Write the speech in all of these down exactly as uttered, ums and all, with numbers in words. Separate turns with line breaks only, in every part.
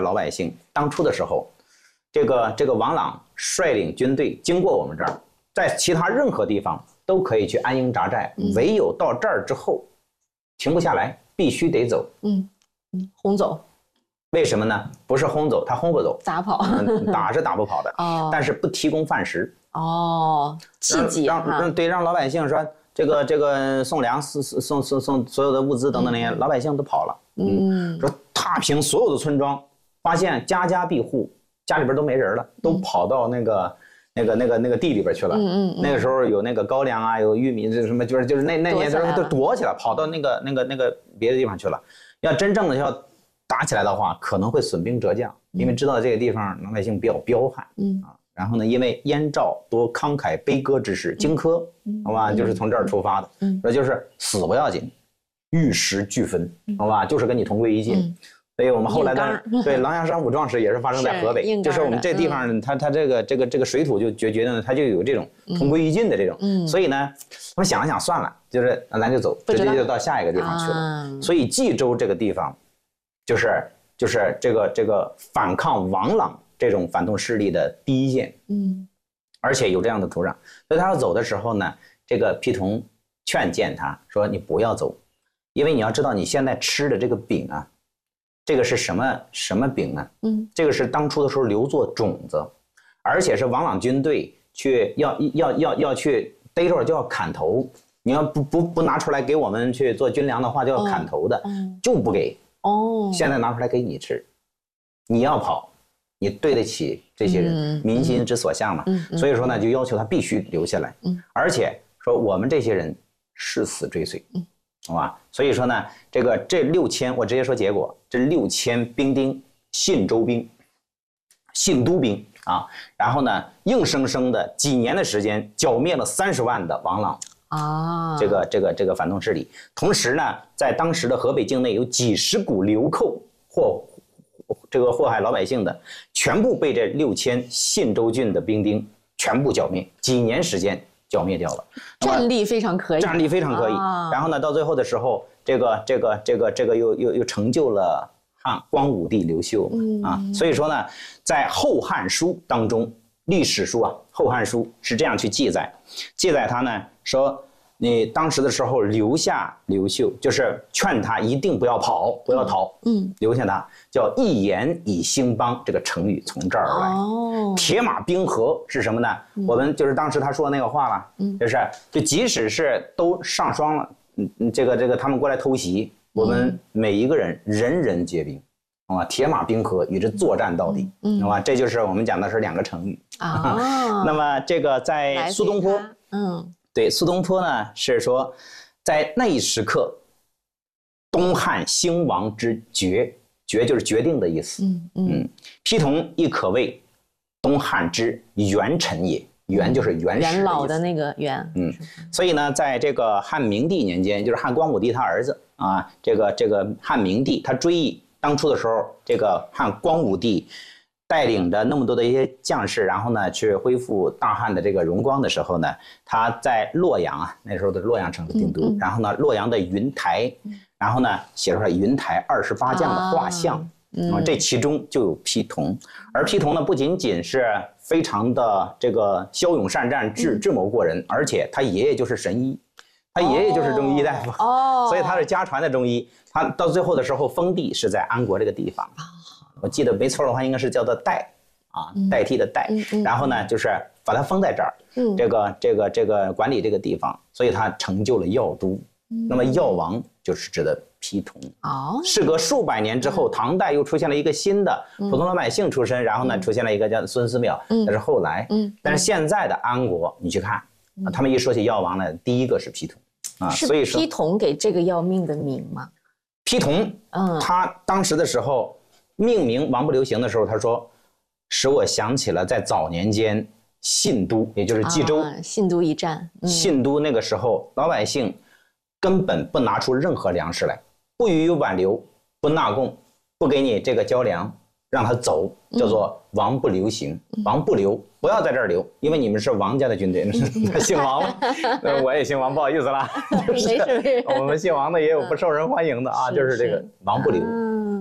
老百姓，当初的时候，这个这个王朗率领军队经过我们这儿，在其他任何地方都可以去安营扎寨，嗯、唯有到这儿之后，停不下来，必须得走。
嗯嗯，轰走。
为什么呢？不是轰走，他轰不走，
打跑，
打是打不跑的。哦，但是不提供饭食。
哦，气急
让让对让老百姓说这个这个送粮送送送送所有的物资等等那些、嗯、老百姓都跑了。嗯，说踏平所有的村庄，发现家家闭户，家里边都没人了，都跑到那个。嗯那个、那个、那个地里边去了。嗯嗯。那个时候有那个高粱啊，有玉米，这什么就是就是那那年都都躲起来，跑到那个那个那个别的地方去了。要真正的要打起来的话，可能会损兵折将，因为知道这个地方老百姓比较彪悍。嗯啊。然后呢，因为燕赵多慷慨悲歌之士，荆轲，好吧，就是从这儿出发的。嗯。说就是死不要紧，玉石俱焚，好吧，就是跟你同归于尽。所以我们后来的对狼牙山五壮士也是发生在河北，就是我们这地方，它它这个这个这个水土就决决定了，它就有这种同归于尽的这种。嗯，所以呢，我们想了想，算了，就是咱就走，直接就到下一个地方去了。所以冀州这个地方，就是就是这个这个反抗王朗这种反动势力的第一线。嗯，而且有这样的土壤，所以他要走的时候呢，这个批童劝谏他说：“你不要走，因为你要知道你现在吃的这个饼啊。”这个是什么什么饼呢？嗯，这个是当初的时候留作种子，而且是王朗军队去要要要要去逮着就要砍头，你要不不不拿出来给我们去做军粮的话，就要砍头的，嗯、就不给。哦，现在拿出来给你吃，你要跑，你对得起这些人，嗯、民心之所向嘛。嗯嗯、所以说呢，就要求他必须留下来，嗯、而且说我们这些人誓死追随。嗯好吧，所以说呢，这个这六千，我直接说结果，这六千兵丁，信州兵、信都兵啊，然后呢，硬生生的几年的时间，剿灭了三十万的王朗啊，这个这个这个反动势力。同时呢，在当时的河北境内有几十股流寇祸这个祸害老百姓的，全部被这六千信州郡的兵丁全部剿灭，几年时间。剿灭掉了，
战力非常可以，
战力非常可以。啊、然后呢，到最后的时候，这个这个这个这个又又又成就了汉光武帝刘秀、嗯、啊。所以说呢，在《后汉书》当中，历史书啊，《后汉书》是这样去记载，记载他呢说，你当时的时候留下刘秀，就是劝他一定不要跑，不要逃，嗯，留下他，叫一言以兴邦，这个成语从这儿而来。哦，铁马冰河是什么呢？嗯、我们就是当时他说的那个话了，嗯，就是就即使是都上霜了，嗯，这个这个他们过来偷袭，我们每一个人人人皆兵，啊，铁马冰河与之作战到底，嗯，好吧，这就是我们讲的是两个成语啊。哦、那么这个在苏东坡，嗯。对，苏东坡呢是说，在那一时刻，东汉兴亡之决，决就是决定的意思。嗯嗯，嗯批童亦可谓东汉之元臣也，元就是原始的
元老的那个元。
嗯，所以呢，在这个汉明帝年间，就是汉光武帝他儿子啊，这个这个汉明帝他追忆当初的时候，这个汉光武帝。带领着那么多的一些将士，然后呢，去恢复大汉的这个荣光的时候呢，他在洛阳啊，那时候的洛阳城是定都，嗯嗯、然后呢，洛阳的云台，然后呢，写出来云台二十八将的画像，啊嗯、这其中就有批童，而批童呢，不仅仅是非常的这个骁勇善战、智智谋过人，而且他爷爷就是神医，他爷爷就是中医大夫，哦，所以他是家传的中医，他到最后的时候封地是在安国这个地方。我记得没错的话，应该是叫做代啊，代替的代。嗯嗯、然后呢，就是把它封在这儿，嗯、这个这个这个管理这个地方，所以他成就了药都。嗯、那么药王就是指的批童。哦，事隔数百年之后，唐代又出现了一个新的普通老百姓出身，嗯、然后呢，出现了一个叫孙思邈，嗯、但是后来，嗯、但是现在的安国，你去看，嗯、他们一说起药王呢，第一个是批童啊，所以
说批童给这个药命的名吗？
批童，嗯，他当时的时候。命名王不留行的时候，他说：“使我想起了在早年间信都，也就是冀州、
啊、信都一战。
嗯、信都那个时候，老百姓根本不拿出任何粮食来，不予以挽留，不纳贡，不给你这个交粮，让他走，叫做王不留行。嗯、王不留，不要在这儿留，因为你们是王家的军队，他姓王嘛，我也姓王，不好意思啦。就是、我们姓王的也有不受人欢迎的啊，就是这个王不留。”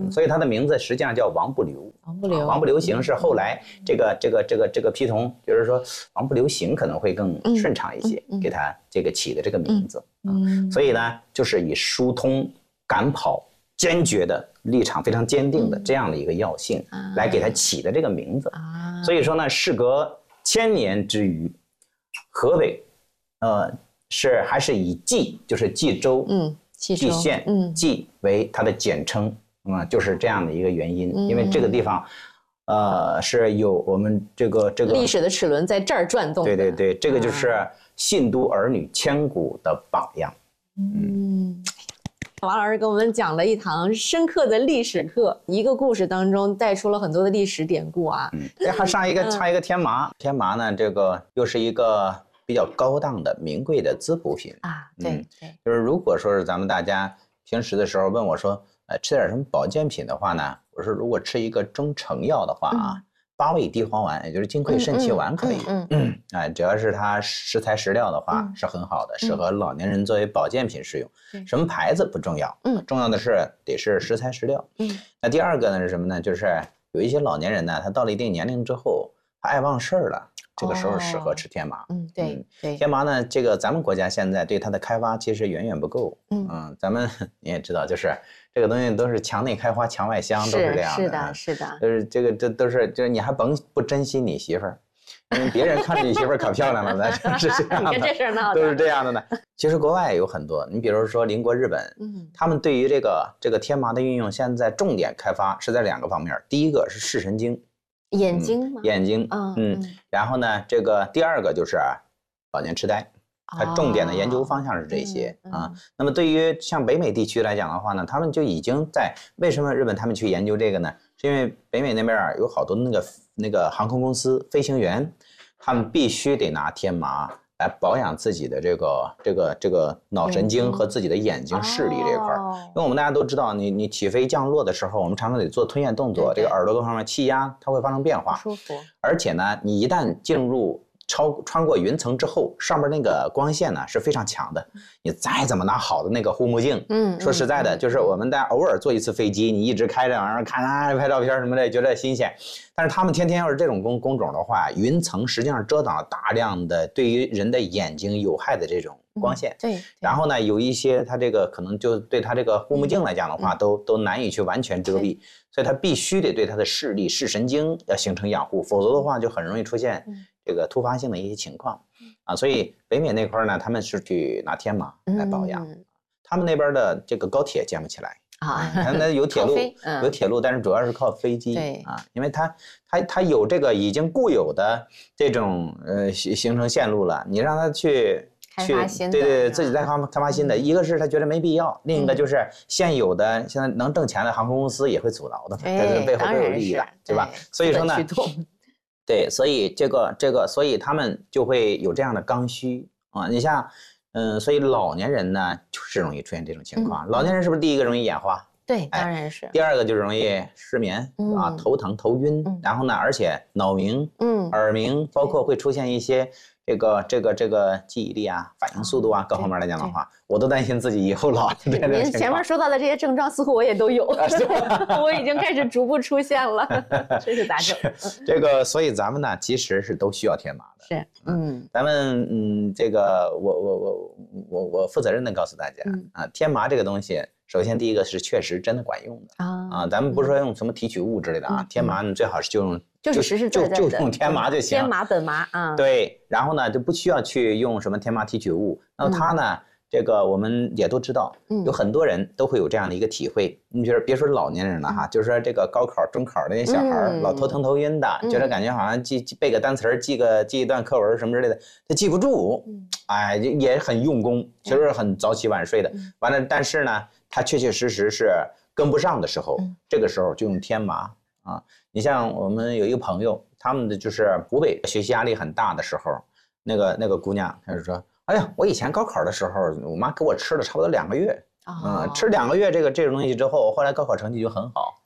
嗯，
所以他的名字实际上叫王不留。
王不留，
王不留行是后来这个这个这个这个批同，就是说王不留行可能会更顺畅一些，给他这个起的这个名字。嗯，所以呢，就是以疏通、赶跑、坚决的立场非常坚定的这样的一个药性来给他起的这个名字。所以说呢，事隔千年之余，河北，呃，是还是以冀，就是冀州，
嗯，冀
县，嗯，冀为它的简称。嗯，就是这样的一个原因，因为这个地方，呃，是有我们这个这个
历史的齿轮在这儿转动。
对对对，这个就是信都儿女千古的榜样。
嗯，王老师给我们讲了一堂深刻的历史课，一个故事当中带出了很多的历史典故啊。
嗯，还上一个插一个天麻，天麻呢，这个又是一个比较高档的名贵的滋补品
啊。对对，
就是如果说是咱们大家平时的时候问我说。呃，吃点什么保健品的话呢？我说如果吃一个中成药的话啊，嗯、八味地黄丸，也就是金匮肾气丸可以。嗯嗯，哎、嗯，只要是它食材食料的话、嗯、是很好的，适合老年人作为保健品使用。嗯、什么牌子不重要，嗯，重要的是得是食材食料。嗯，那第二个呢是什么呢？就是有一些老年人呢，他到了一定年龄之后，他爱忘事儿了。这个时候适合吃天麻。
嗯，对对。
天麻呢，这个咱们国家现在对它的开发其实远远不够。嗯嗯，咱们你也知道，就是这个东西都是墙内开花墙外香，都是这样的。
是的，是的。
就是这个这都是，就是你还甭不珍惜你媳妇儿，因为别人看着你媳妇儿可漂亮了，那是这样的。
你看这事儿闹的。
都是这样的呢。其实国外有很多，你比如说邻国日本，嗯，他们对于这个这个天麻的运用，现在重点开发是在两个方面，第一个是视神经。
眼睛吗？
嗯、眼睛，嗯嗯，然后呢，这个第二个就是老年痴呆，它重点的研究方向是这些、哦、啊。那么对于像北美地区来讲的话呢，他们就已经在为什么日本他们去研究这个呢？是因为北美那边啊有好多那个那个航空公司飞行员，他们必须得拿天麻来保养自己的这个这个这个脑神经和自己的眼睛视力这一块、哦、因为我们大家都知道，你你起飞降落的时候，我们常常得做吞咽动作，这个耳朵各方面气压它会发生变化，
舒服。
而且呢，你一旦进入超穿过云层之后，上面那个光线呢是非常强的。你再怎么拿好的那个护目镜，嗯，说实在的，就是我们大家偶尔坐一次飞机，你一直开着往上看啊，拍照片什么的，觉得新鲜。但是他们天天要是这种工工种的话，云层实际上遮挡了大量的对于人的眼睛有害的这种光线。
嗯、对。
然后呢，有一些它这个可能就对它这个护目镜来讲的话，嗯、都都难以去完全遮蔽，所以它必须得对它的视力、视神经要形成养护，否则的话就很容易出现这个突发性的一些情况。啊，所以北美那块呢，他们是去拿天麻来保养，嗯、他们那边的这个高铁建不起来。啊，他们有铁路，有铁路，但是主要是靠飞机。
对
啊，因为它它它有这个已经固有的这种呃形成线路了，你让他去
去
对对，自己再开开发新的，一个是他觉得没必要，另一个就是现有的现在能挣钱的航空公司也会阻挠的，在这背后都有利益的，对吧？所以说呢，对，所以这个这个，所以他们就会有这样的刚需啊，你像。嗯，所以老年人呢，就是容易出现这种情况。嗯、老年人是不是第一个容易眼花？
对，当然是。
哎、第二个就是容易失眠、嗯、啊，头疼、头晕，嗯、然后呢，而且脑鸣、嗯、耳鸣，包括会出现一些这个这个这个记忆力啊、反应速度啊、哦、各方面来讲的话，我都担心自己以后老。
您前面说到的这些症状，似乎我也都有，我已经开始逐步出现了，这是咋整？
这个，所以咱们呢，其实是都需要天麻的。
是，嗯，
咱们嗯，这个我我我我我负责任的告诉大家、嗯、啊，天麻这个东西，首先第一个是确实真的管用的啊啊，咱们不是说用什么提取物之类的啊，嗯、天麻你最好是就用
就是实实在在的
就就用天麻就行，
天麻本麻啊，
对，然后呢就不需要去用什么天麻提取物，那么它呢？嗯这个我们也都知道，有很多人都会有这样的一个体会。你就是别说老年人了哈，就是说这个高考、中考的那些小孩儿，老头疼头晕的，觉得感觉好像记背个单词儿、记个记一段课文什么之类的，他记不住，哎，也很用功，其实很早起晚睡的。完了，但是呢，他确确实实是跟不上的时候，这个时候就用天麻啊。你像我们有一个朋友，他们的就是湖北学习压力很大的时候，那个那个姑娘，她就说。哎呀，我以前高考的时候，我妈给我吃了差不多两个月，啊、哦嗯，吃两个月这个这种东西之后，后来高考成绩就很好。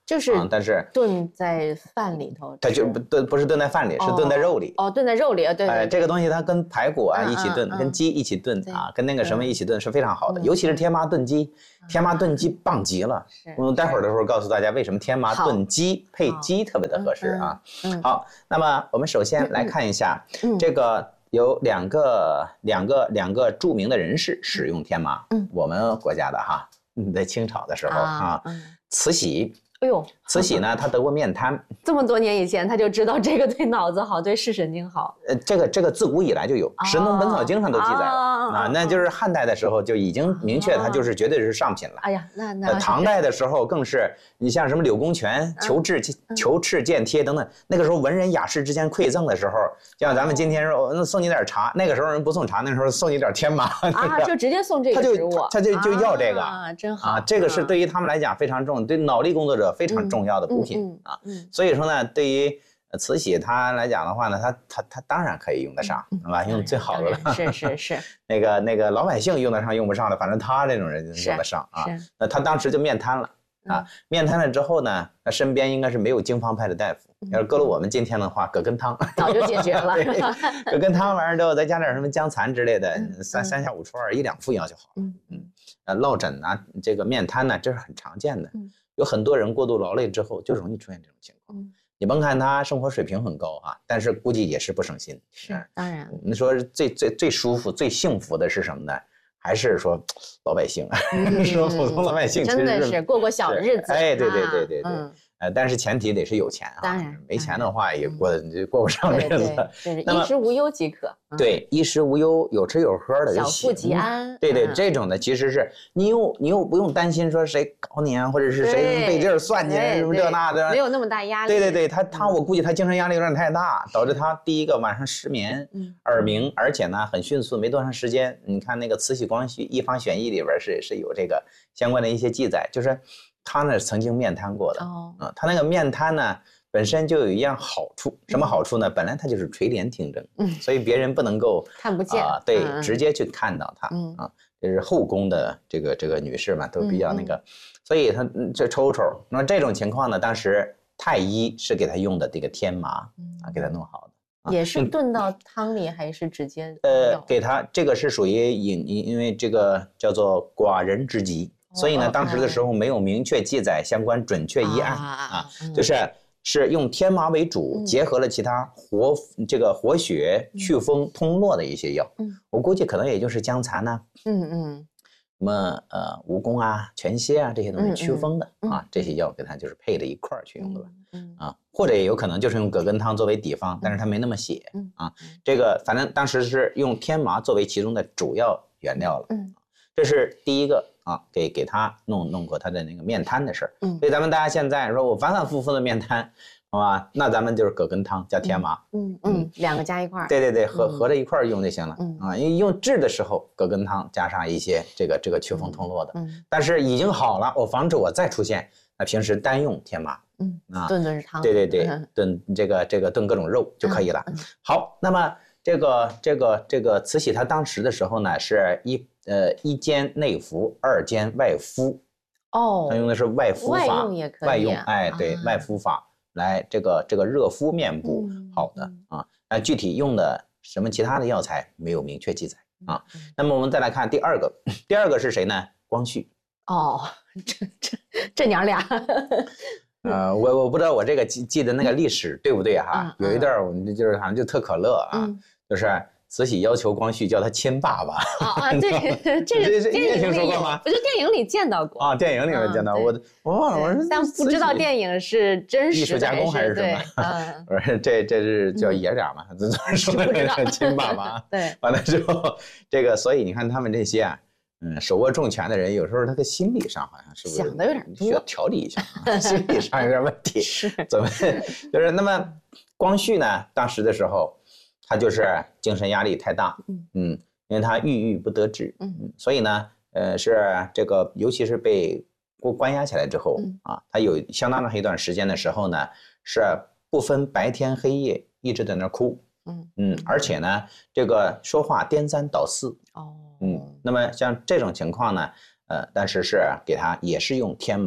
就是，
但是
炖在饭里头，
它就不炖，不是炖在饭里，是炖在肉里。
哦，炖在肉里啊，对。
哎，这个东西它跟排骨啊一起炖，跟鸡一起炖啊，跟那个什么一起炖是非常好的，尤其是天麻炖鸡，天麻炖鸡棒极了。我待会儿的时候告诉大家为什么天麻炖鸡配鸡特别的合适啊。好，那么我们首先来看一下这个。有两个两个两个著名的人士使用天麻，嗯，我们国家的哈，在清朝的时候啊，慈禧，哎呦，慈禧呢，她得过面瘫，
这么多年以前，她就知道这个对脑子好，对视神经好。
呃，这个这个自古以来就有，《神农本草经》上都记载了啊，那就是汉代的时候就已经明确，它就是绝对是上品了。哎呀，那那唐代的时候更是，你像什么柳公权、求治、求敕砭贴等等，那个时候文人雅士之间馈赠的时候，像咱们今天说，那送你点茶，那个时候人不送茶，那时候送你点天麻
啊，就直接送这个食物，
他就就要这个
啊，真好
啊，这个是对于他们来讲非常重，对脑力工作者非常重要的补品啊。所以说呢，对于慈禧她来讲的话呢，她她她当然可以用得上，是吧？用最好的了。
是是是。
那个那个老百姓用得上用不上的，反正她这种人用得上啊。那她当时就面瘫了啊，面瘫了之后呢，她身边应该是没有经方派的大夫。要是搁了我们今天的话，葛根汤
早就解决了。
葛根汤完了之后，再加点什么姜蚕之类的，三三下五除二，一两服药就好了。嗯嗯。呃，落枕啊，这个面瘫呢，这是很常见的。有很多人过度劳累之后，就容易出现这种情况。你甭看他生活水平很高啊，但是估计也是不省心。
是，当然。
你说最最最舒服、最幸福的是什么呢？还是说老百姓？说普通老百姓
真的是过过小日子。
哎，对对对对对。呃，但是前提得是有钱啊，
当然
没钱的话也过过不上日子。
对，衣食无忧即可。
对，衣食无忧，有吃有喝的就
行。小富即安。
对对，这种的其实是你又你又不用担心说谁搞你啊，或者是谁背地儿算计什么这那的，
没有那么大压力。
对对对，他他我估计他精神压力有点太大，导致他第一个晚上失眠、耳鸣，而且呢很迅速，没多长时间。你看那个《慈禧光绪一方选义》里边是是有这个相关的一些记载，就是。他呢曾经面瘫过的，哦，啊，他那个面瘫呢本身就有一样好处，什么好处呢？本来他就是垂帘听政，嗯，所以别人不能够
看不见
啊，对，直接去看到他，嗯啊，这是后宫的这个这个女士嘛，都比较那个，所以他这抽抽，那么这种情况呢，当时太医是给他用的这个天麻啊，给他弄好
的，也是炖到汤里还是直接？
呃，给他这个是属于因因为这个叫做寡人之疾。所以呢，当时的时候没有明确记载相关准确医案啊，就是是用天麻为主，结合了其他活这个活血、祛风、通络的一些药。嗯，我估计可能也就是姜蚕呐，嗯嗯，什么呃蜈蚣啊、全蝎啊这些东西祛风的啊，这些药给它就是配着一块儿去用的吧。嗯啊，或者也有可能就是用葛根汤作为底方，但是它没那么写啊。这个反正当时是用天麻作为其中的主要原料了。嗯，这是第一个。啊，给给他弄弄过他的那个面瘫的事儿，嗯，所以咱们大家现在说我反反复复的面瘫，好吧，那咱们就是葛根汤加天麻，
嗯嗯，两个加一块儿，
对对对，合合着一块儿用就行了，嗯啊，因为用治的时候葛根汤加上一些这个这个祛风通络的，嗯，但是已经好了，我防止我再出现，那平时单用天麻，
嗯啊，炖炖汤，
对对对，炖这个这个炖各种肉就可以了。好，那么这个这个这个慈禧她当时的时候呢，是一。呃，一兼内服，二兼外敷，哦，他用的是外敷法，
外用也可以，
外用，哎，对，外敷法来这个这个热敷面部，好的啊，那具体用的什么其他的药材没有明确记载啊。那么我们再来看第二个，第二个是谁呢？光绪。
哦，这这这娘俩。
呃，我我不知道我这个记记的那个历史对不对哈？有一段我们就是好像就特可乐啊，就是。慈禧要求光绪叫他亲爸爸。
啊啊，对，这个
你也听说过吗？
不是电影里见到过
啊，电影里面见到我，我忘了，我说
但不知道电影是真实
艺术加工还是什么？我说这这是叫爷俩嘛？这说亲爸爸。
对，
完了之后，这个所以你看他们这些啊，嗯，手握重权的人，有时候他的心理上好像是不是
想的有点多，
需要调理一下，心理上有点问题。
是，
怎么就是那么光绪呢？当时的时候。他就是精神压力太大，嗯，因为他郁郁不得志，嗯，所以呢，呃，是这个，尤其是被关关押起来之后啊，他有相当长一段时间的时候呢，是不分白天黑夜，一直在那哭，嗯嗯，而且呢，这个说话颠三倒四，哦，嗯，那么像这种情况呢，呃，但是是给他也是用天麻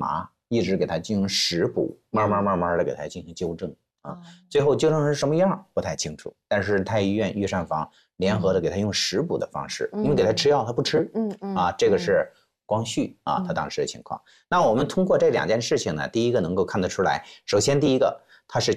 一直给他进行食补，慢慢慢慢的给他进行纠正啊。最后纠正成什么样不太清楚，但是太医院御膳房联合的给他用食补的方式，因为给他吃药他不吃，嗯嗯啊，这个是光绪啊他当时的情况。那我们通过这两件事情呢，第一个能够看得出来，首先第一个他是